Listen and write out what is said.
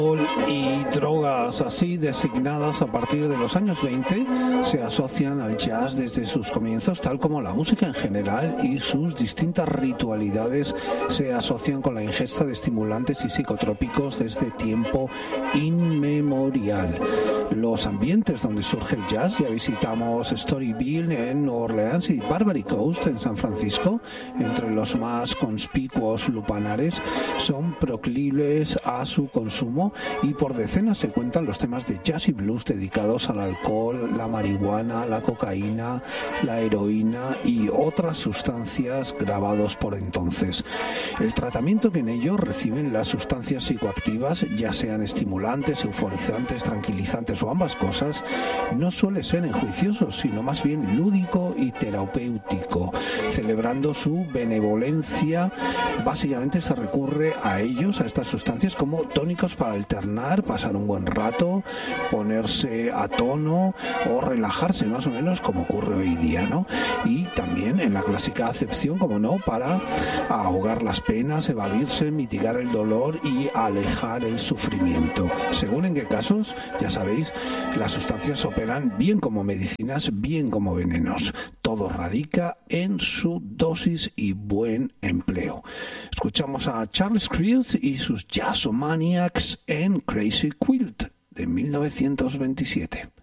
Y drogas así designadas a partir de los años 20 se asocian al jazz desde sus comienzos, tal como la música en general y sus distintas ritualidades se asocian con la ingesta de estimulantes y psicotrópicos desde tiempo inmemorial. Los ambientes donde surge el jazz, ya visitamos Storyville en Nueva Orleans y Barbary Coast en San Francisco, entre los más conspicuos lupanares, son proclives a su consumo y por decenas se cuentan los temas de jazz y blues dedicados al alcohol, la marihuana, la cocaína, la heroína y otras sustancias grabados por entonces. El tratamiento que en ellos reciben las sustancias psicoactivas, ya sean estimulantes, euforizantes, tranquilizantes o ambas cosas, no suele ser enjuicioso, sino más bien lúdico y terapéutico. Celebrando su benevolencia, básicamente se recurre a ellos, a estas sustancias, como tónicos para alternar, pasar un buen rato, ponerse a tono o relajarse, más o menos como ocurre hoy día, ¿no? Y también en la clásica acepción, como no, para ahogar las penas, evadirse, mitigar el dolor y alejar el sufrimiento. Según en qué casos, ya sabéis, las sustancias operan bien como medicinas, bien como venenos. Todo radica en su dosis y buen empleo. Escuchamos a Charles Creed y sus Jazzomaniacs en Crazy Quilt de 1927.